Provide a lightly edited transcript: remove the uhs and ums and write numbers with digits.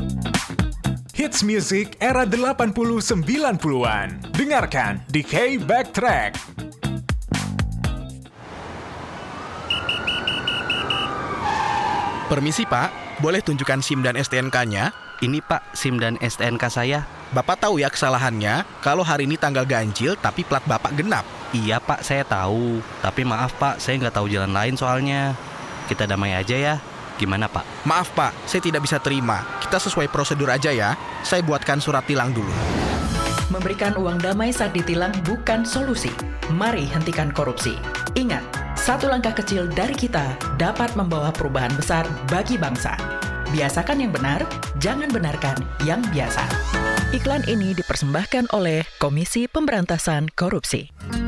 Hits music era 80-90-an. Dengarkan di K-Backtrack. Permisi Pak, boleh tunjukkan SIM dan STNK-nya? Ini Pak, SIM dan STNK saya. Bapak tahu ya kesalahannya, kalau hari ini tanggal ganjil tapi plat Bapak genap. Iya Pak, saya tahu. Tapi maaf Pak, saya nggak tahu jalan lain soalnya. Kita damai aja ya. Gimana Pak? Maaf Pak, saya tidak bisa terima. Kita sesuai prosedur aja ya. Saya buatkan surat tilang dulu. Memberikan uang damai saat ditilang bukan solusi. Mari hentikan korupsi. Ingat, satu langkah kecil dari kita dapat membawa perubahan besar bagi bangsa. Biasakan yang benar, jangan benarkan yang biasa. Iklan ini dipersembahkan oleh Komisi Pemberantasan Korupsi.